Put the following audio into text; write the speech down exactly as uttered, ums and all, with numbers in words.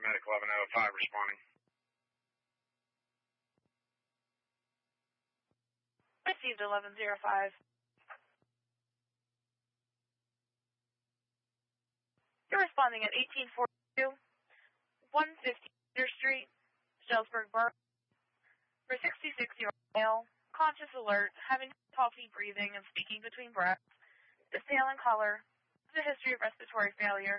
Medic eleven oh five responding. Received eleven oh five. You're responding at eighteen forty-two, one fifty Cedar Street, Sheldsburg Borough. For sixty-six-year-old male, conscious alert, having coffee, breathing, and speaking between breaths. The pale in color. The history of respiratory failure.